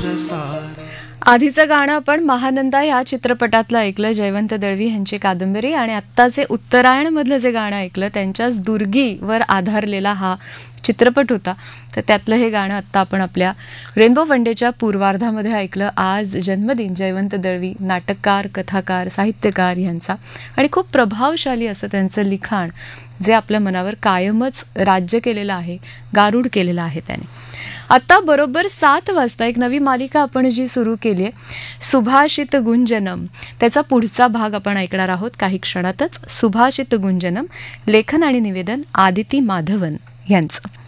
आधीचं गाणं आपण महानंदा या चित्रपटातलं ऐकलं, जयवंत दळवी यांची कादंबरी. आणि आत्ताचे उत्तरायण मधलं जे गाणं ऐकलं त्यांच्याच दुर्गीवर आधारलेला हा चित्रपट होता. तर त्यातलं हे गाणं आत्ता आपण आपल्या रेनबो वनडेच्या पूर्वार्धामध्ये ऐकलं. आज जन्मदिन जयवंत दळवी, नाटककार, कथाकार, साहित्यकार यांचा. आणि खूप प्रभावशाली असं त्यांचं लिखाण जे आपल्या मनावर कायमच राज्य केलेलं आहे, गारूढ केलेलं आहे त्याने. आता बरोबर 7 वाजता एक नवी मालिका आपण जी सुरू केली आहे, सुभाषित गुंजनम, त्याचा पुढचा भाग आपण ऐकणार आहोत काही क्षणातच. सुभाषित गुंजनम, लेखन आणि निवेदन आदिती माधवन यांचं.